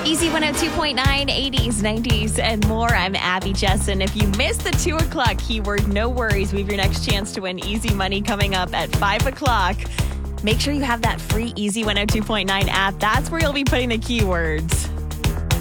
Easy 102.9, 80s, 90s, and more. I'm Abby Jessen. If you missed the 2 o'clock keyword, no worries. We have your next chance to win easy money coming up at 5 o'clock. Make sure you have that free Easy 102.9 app. That's where you'll be putting the keywords.